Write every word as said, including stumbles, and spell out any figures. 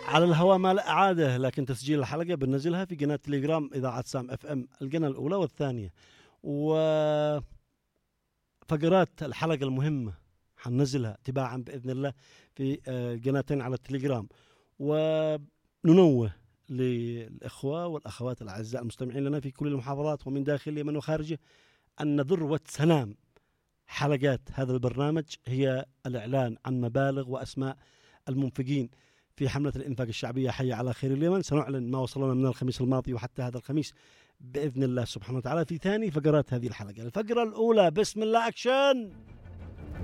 على الهواء ما لا إعادة، لكن تسجيل الحلقة بننزلها في قناة تليجرام إذاعة سام اف ام، القناة الأولى والثانية. وفقرات الحلقة المهمة حننزلها تباعا بإذن الله في قناتين على التليجرام. وننوه للإخوة والأخوات الأعزاء المستمعين لنا في كل المحافظات ومن داخل اليمن وخارجه أن ذروة سنام حلقات هذا البرنامج هي الإعلان عن مبالغ وأسماء المنفقين في حملة الإنفاق الشعبية حي على خير اليمن. سنعلن ما وصلنا من الخميس الماضي وحتى هذا الخميس بإذن الله سبحانه وتعالى في ثاني فقرات هذه الحلقة. الفقرة الأولى، بسم الله أكشن.